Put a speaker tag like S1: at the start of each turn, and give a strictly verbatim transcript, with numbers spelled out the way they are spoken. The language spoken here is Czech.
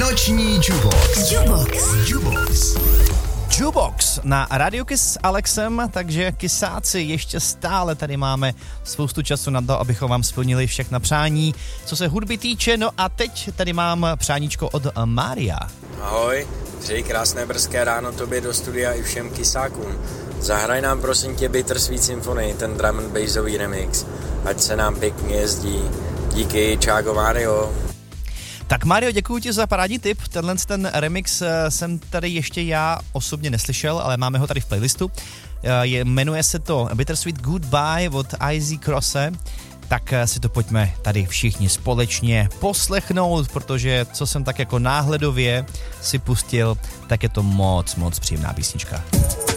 S1: Noční Jukebox.
S2: Jukebox.
S1: Jukebox.
S3: Jukebox na Radio Kiss s Alexem, takže kysáci, ještě stále tady máme spoustu času na to, abychom vám splnili všechna přání, co se hudby týče. No a teď tady mám přáníčko od Mária.
S4: Ahoj, přeji krásné brzké ráno tobě do studia i všem kysákům. Zahraj nám prosím tě Bittersweet Symphony, ten drum and bassový remix, ať se nám pěkně jezdí. Díky, čágo Mário.
S3: Tak Mário, děkuji ti za parádní tip. Tenhle ten remix jsem tady ještě já osobně neslyšel, ale máme ho tady v playlistu. Je, jmenuje se to Bittersweet Goodbye od I Z Crosse. Tak si to pojďme tady všichni společně poslechnout, protože co jsem tak jako náhledově si pustil, tak je to moc, moc příjemná písnička.